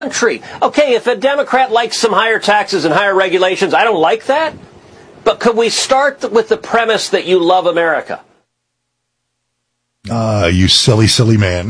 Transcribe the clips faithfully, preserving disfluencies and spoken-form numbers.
country. Okay, if a Democrat likes some higher taxes and higher regulations, I don't like that. But could we start with the premise that you love America? Ah, uh, you silly, silly man.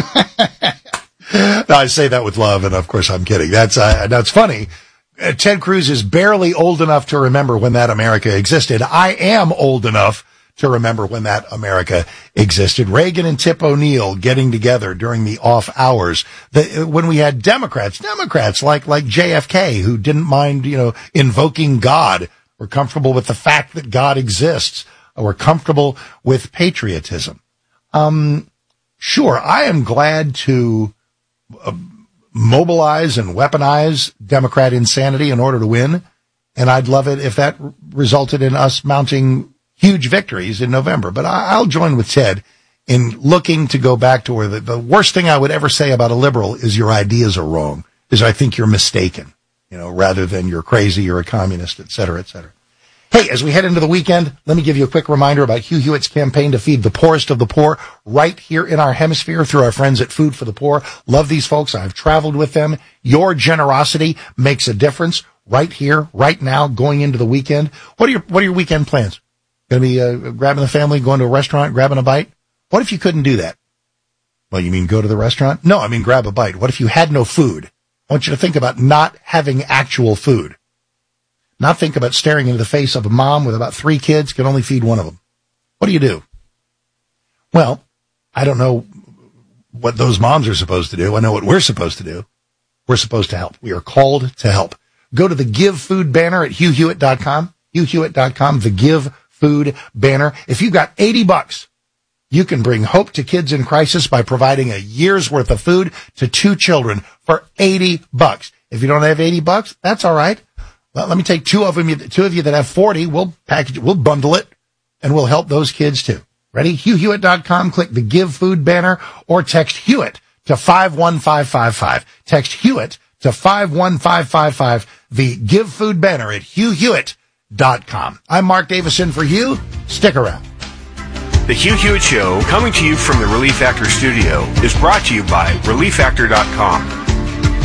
No, I say that with love, and of course I'm kidding. That's uh, that's funny. Uh, Ted Cruz is barely old enough to remember when that America existed. I am old enough to remember when that America existed. Reagan and Tip O'Neill getting together during the off hours. The, when we had Democrats, Democrats like, like J F K, who didn't mind, you know, invoking God. We're comfortable with the fact that God exists. We're comfortable with patriotism. Um, sure, I am glad to uh, mobilize and weaponize Democrat insanity in order to win. And I'd love it if that r- resulted in us mounting huge victories in November. But I, I'll join with Ted in looking to go back to where the, the worst thing I would ever say about a liberal is your ideas are wrong, is I think you're mistaken, you know, rather than you're crazy, you're a communist, et cetera, et cetera. Hey, as we head into the weekend, let me give you a quick reminder about Hugh Hewitt's campaign to feed the poorest of the poor right here in our hemisphere through our friends at Food for the Poor. Love these folks. I've traveled with them. Your generosity makes a difference right here, right now, going into the weekend. What are your, what are your weekend plans? Going to be uh, grabbing the family, going to a restaurant, grabbing a bite? What if you couldn't do that? Well, you mean go to the restaurant? No, I mean grab a bite. What if you had no food? I want you to think about not having actual food. Not think about staring into the face of a mom with about three kids, can only feed one of them. What do you do? Well, I don't know what those moms are supposed to do. I know what we're supposed to do. We're supposed to help. We are called to help. Go to the Give Food banner at hugh hewitt dot com. hugh hewitt dot com, the Give Food banner. If you've got eighty bucks, you can bring hope to kids in crisis by providing a year's worth of food to two children for eighty bucks. If you don't have eighty bucks, that's all right. Well, let me take two of them, two of you that have forty. We'll package it, we'll bundle it, and we'll help those kids too. Ready? hugh hewitt dot com, click the Give Food banner, or text Hewitt to five one five five five. Text Hewitt to five one five five five, the Give Food banner at hugh hewitt dot com. I'm Mark Davison for Hugh. Stick around. The Hugh Hewitt Show, coming to you from the Relief Factor studio, is brought to you by relief factor dot com.